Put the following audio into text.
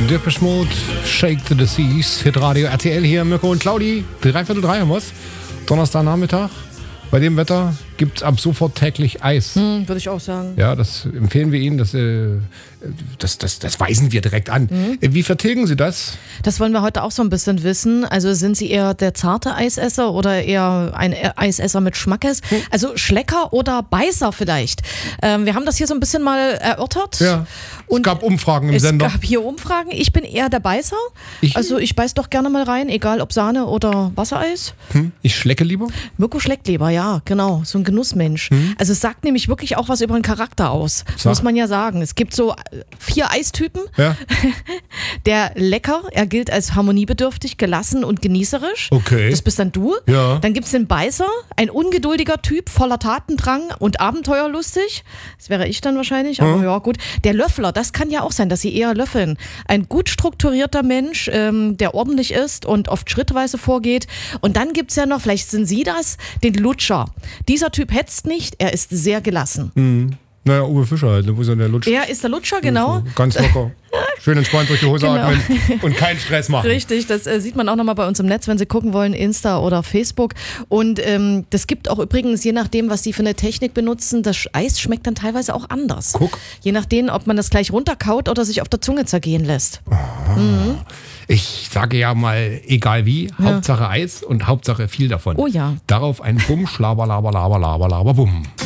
Depeche Mode, Shake the Disease, Hitradio RTL hier, Mirko und Claudi, 2:45 haben wir's. Donnerstagnachmittag. Bei dem Wetter gibt es ab sofort täglich Eis. Würde ich auch sagen. Ja, das empfehlen wir Ihnen, das weisen wir direkt an. Wie vertilgen Sie das? Das wollen wir heute auch so ein bisschen wissen. Also sind Sie eher der zarte Eisesser oder eher ein Eisesser mit Schmackes? Also Schlecker oder Beißer vielleicht. Wir haben das hier so ein bisschen mal erörtert. Ja, es gab Umfragen im Sender. Es gab hier Umfragen. Ich bin eher der Beißer. Also ich beiß doch gerne mal rein, egal ob Sahne oder Wassereis. Ich schlecke lieber? Mirko schleckt lieber, ja, genau. So ein Genussmensch. Also es sagt nämlich wirklich auch was über den Charakter aus. Muss man ja sagen. Es gibt so 4 Eistypen. Ja. Der Lecker, er gilt als harmoniebedürftig, gelassen und genießerisch. Okay. Das bist dann du. Ja. Dann gibt es den Beißer, ein ungeduldiger Typ, voller Tatendrang und abenteuerlustig. Das wäre ich dann wahrscheinlich, aber ja gut. Der Löffler, das kann ja auch sein, dass sie eher löffeln. Ein gut strukturierter Mensch, der ordentlich ist und oft schrittweise vorgeht. Und dann gibt es ja noch, vielleicht sind Sie das, den Lutscher. Dieser Typ hetzt nicht, er ist sehr gelassen. Naja, Uwe Fischer halt, wo ist denn der Lutscher? Er ist der Lutscher, genau. Ganz locker. Schön entspannt durch die Hose atmen und keinen Stress machen. Richtig, das sieht man auch nochmal bei uns im Netz, wenn Sie gucken wollen, Insta oder Facebook. Und das gibt auch übrigens, je nachdem, was Sie für eine Technik benutzen, das Eis schmeckt dann teilweise auch anders. Guck. Je nachdem, ob man das gleich runterkaut oder sich auf der Zunge zergehen lässt. Ich sage ja mal, egal wie, Hauptsache Eis und Hauptsache viel davon. Oh ja. Darauf ein Bumm, Schlaber, Laber, Laber, Laber, Laber, Bumm.